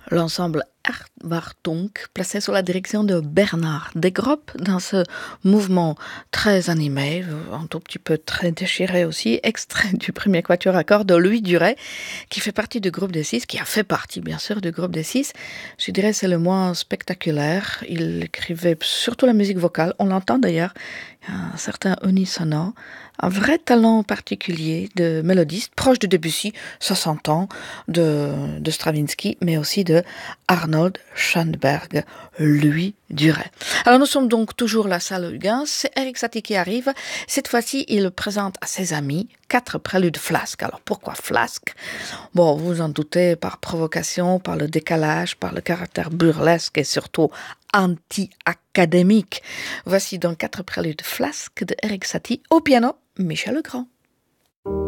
l'ensemble Wartung, placé sous la direction de Bernard Degrop, dans ce mouvement très animé, un tout petit peu très déchiré aussi, extrait du premier quatuor à cordes de Louis Duret, qui fait partie du groupe des Six, qui a fait partie bien sûr du groupe des Six. Je dirais c'est le moins spectaculaire. Il écrivait surtout la musique vocale, on l'entend d'ailleurs, il y a un certain unisonant, un vrai talent particulier de mélodiste, proche de Debussy, ça s'entend, de Stravinsky, mais aussi de Arnold Schoenberg, Louis Duret. Alors nous sommes donc toujours la salle Huygens, c'est Erik Satie qui arrive. Cette fois-ci, il présente à ses amis 4 préludes Flasque. Alors pourquoi Flasque? Bon, vous en doutez, par provocation, par le décalage, par le caractère burlesque et surtout anti-académique. Voici donc 4 préludes Flasque de Erik Satie au piano, Michel Legrand.